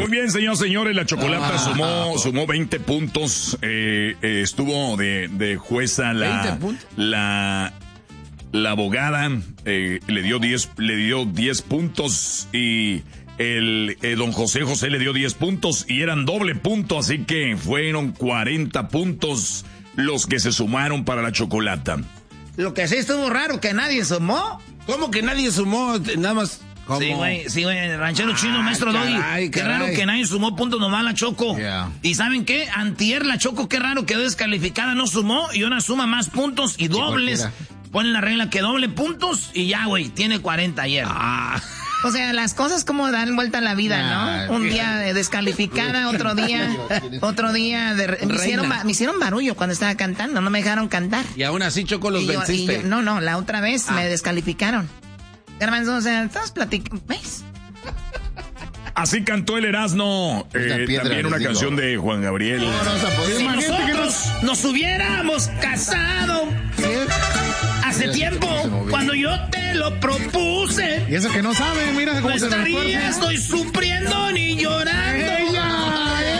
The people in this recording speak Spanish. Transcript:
Muy bien, señores, la Chocolata sumó 20 puntos. Estuvo de jueza la abogada, le dio 10 puntos y el don José le dio 10 puntos y eran doble punto, así que fueron 40 puntos los que se sumaron para la Chocolata. Lo que sí estuvo raro, que nadie sumó. ¿Cómo que nadie sumó? Nada más... ¿Cómo? Sí, güey, ranchero chino, maestro Doggy. Qué raro que nadie sumó puntos nomás la Choco. Yeah. ¿Y saben qué? Antier la Choco, qué raro, quedó descalificada, no sumó y ahora suma más puntos y dobles. Ponen la regla que doble puntos y ya, güey, tiene 40 ayer. O sea, las cosas como dan vuelta a la vida, ¿no? Un día descalificada, otro día me hicieron barullo cuando estaba cantando, no me dejaron cantar. Y aún así, Choco, los venciste. No, la otra vez me descalificaron. Hermanos, o sea, estamos platicando, ¿ves? Así cantó el Erasmo, también una canción de Juan Gabriel. Si nosotros nos hubiéramos casado hace tiempo, cuando yo te lo propuse. Y eso que no saben, mira cómo no se estaría, estoy sufriendo ni llorando.